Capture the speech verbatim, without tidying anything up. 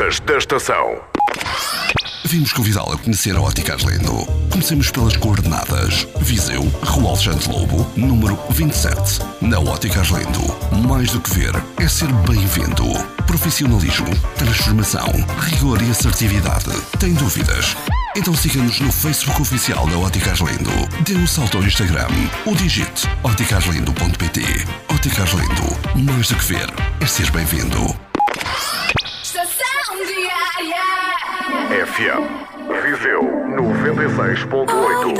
Notícias da estação. Vimos convidá-lo a conhecer a Ótica Arlindo. Comecemos pelas coordenadas. Viseu, Rua Alexandre Lobo, número vinte e sete. Na Ótica Arlindo, mais do que ver, é ser bem-vindo. Profissionalismo, transformação, rigor e assertividade. Tem dúvidas? Então siga-nos no Facebook oficial da Ótica Arlindo. Dê um salto ao Instagram ou digite ótica arlindo ponto pt. Ótica Arlindo, mais do que ver, é ser bem-vindo. Estação Diária. F M Viseu noventa e seis ponto oito.